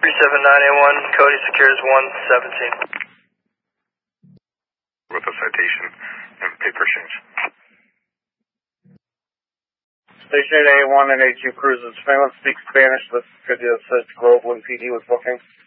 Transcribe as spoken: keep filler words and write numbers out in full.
three seven nine eight one, Cody secures one seventeen. With a citation and paper change. Station A one and A two cruises. If anyone speaks Spanish, this could assist Groveland P D with booking.